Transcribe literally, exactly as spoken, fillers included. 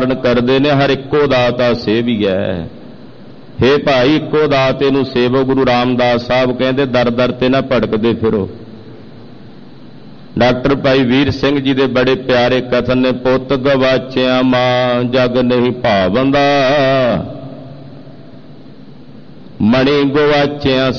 ਕਰਦੇ ਨੇ, ਹਰ ਇੱਕੋ ਦਾਤਾ ਸੇਵੀਐ। हे ਭਾਈ, ਇੱਕੋ ਦਾਤੇ ਨੂੰ ਸੇਵੋ। ਗੁਰੂ ਰਾਮਦਾਸ ਸਾਹਿਬ ਕਹਿੰਦੇ ਦਰ ਦਰ ਤੇ ਨਾ ਭਟਕਦੇ ਫਿਰੋ। ਡਾਕਟਰ ਭਾਈ ਵੀਰ ਸਿੰਘ ਜੀ ਦੇ ਬੜੇ ਪਿਆਰੇ ਕਥਨ ਨੇ, ਪੁੱਤ ਗਵਾਚਿਆ ਮਾਂ ਜਗ ਨਹੀਂ ਭਾਵੰਦਾ, ਮਣੀ ਗਵਾਚਿਆ